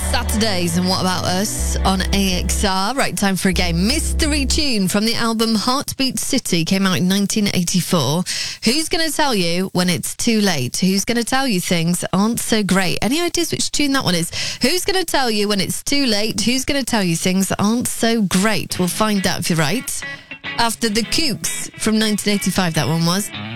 Saturdays and What About Us on AXR. Right, time for a game. Mystery tune from the album Heartbeat City came out in 1984. Who's going to tell you when it's too late? Who's going to tell you things aren't so great? Any ideas which tune that one is? Who's going to tell you when it's too late? Who's going to tell you things that aren't so great? We'll find out if you're right. After the Kooks from 1985, that one was.